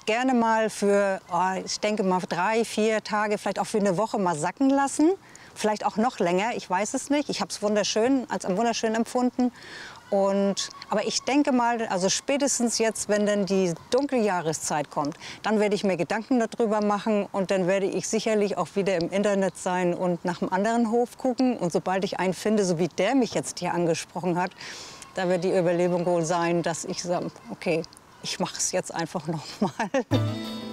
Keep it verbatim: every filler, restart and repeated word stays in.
das gerne mal für, oh, ich denke mal, für drei, vier Tage, vielleicht auch für eine Woche mal sacken lassen. Vielleicht auch noch länger, ich weiß es nicht. Ich habe es wunderschön, als wunderschön empfunden. Und, aber ich denke mal, also spätestens jetzt, wenn dann die dunkle Jahreszeit kommt, dann werde ich mir Gedanken darüber machen und dann werde ich sicherlich auch wieder im Internet sein und nach einem anderen Hof gucken. Und sobald ich einen finde, so wie der mich jetzt hier angesprochen hat, da wird die Überlegung wohl sein, dass ich sage, okay, ich mache es jetzt einfach noch mal.